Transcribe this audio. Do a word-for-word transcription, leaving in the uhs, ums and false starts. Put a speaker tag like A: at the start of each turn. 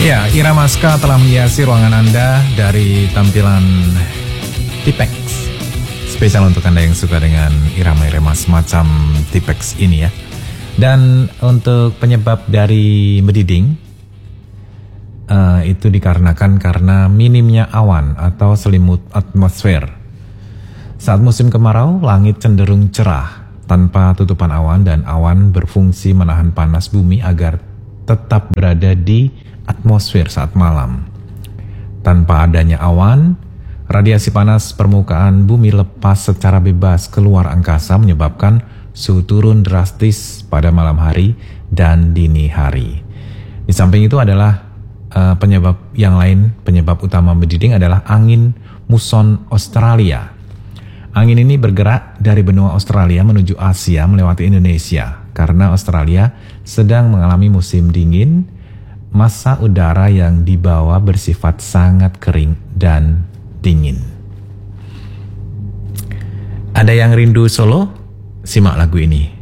A: Ya, Ira Maska telah menghiasi ruangan Anda dari tampilan Tipex. Spesial untuk Anda yang suka dengan irama-irama semacam Tipex ini ya. Dan untuk penyebab dari mendiding, uh, itu dikarenakan karena minimnya awan atau selimut atmosfer. Saat musim kemarau, langit cenderung cerah tanpa tutupan awan, dan awan berfungsi menahan panas bumi agar tetap berada di atmosfer saat malam. Tanpa adanya awan, radiasi panas permukaan bumi lepas secara bebas keluar angkasa, menyebabkan suhu turun drastis pada malam hari dan dini hari. Di samping itu adalah uh, penyebab yang lain, penyebab utama mendiding adalah angin muson Australia. Angin ini bergerak dari benua Australia menuju Asia melewati Indonesia. Karena Australia sedang mengalami musim dingin, massa udara yang dibawa bersifat sangat kering dan dingin. Ada yang rindu Solo? Simak lagu ini.